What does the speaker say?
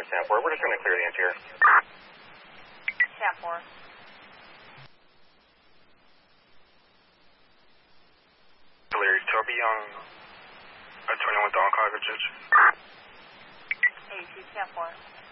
Sanford. We're just going to clear the interior. Sanford. Clear. Toby on 21 Doncaster Church. AEC Sanford.